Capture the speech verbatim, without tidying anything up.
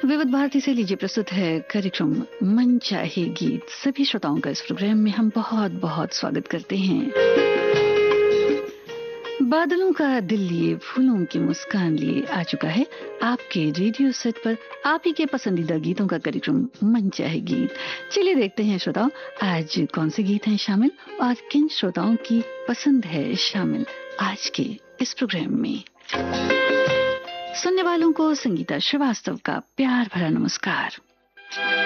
विविध भारती से लीजिए प्रस्तुत है कार्यक्रम मन चाहे गीत। सभी श्रोताओं का इस प्रोग्राम में हम बहुत बहुत स्वागत करते हैं। बादलों का दिल लिए फूलों की मुस्कान लिए आ चुका है आपके रेडियो सेट पर आप ही के पसंदीदा गीतों का कार्यक्रम मन चाहे गीत। चलिए देखते हैं श्रोताओं आज कौन से गीत हैं शामिल और किन श्रोताओं की पसंद है शामिल आज के इस प्रोग्राम में। सुनने वालों को संगीता श्रीवास्तव का प्यार भरा नमस्कार।